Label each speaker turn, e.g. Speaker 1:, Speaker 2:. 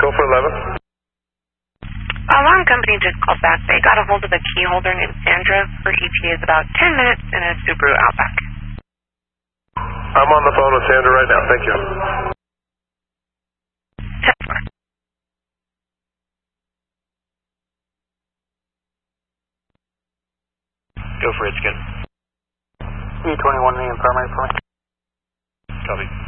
Speaker 1: Go for 11.
Speaker 2: Alarm company just called back. They got a hold of a key holder named Sandra for ETAs about 10 minutes in a Subaru Outback.
Speaker 1: I'm on the phone with Sandra right now. Thank you.
Speaker 3: Go for it, Skin.
Speaker 4: E21 in primary for me.
Speaker 3: Copy.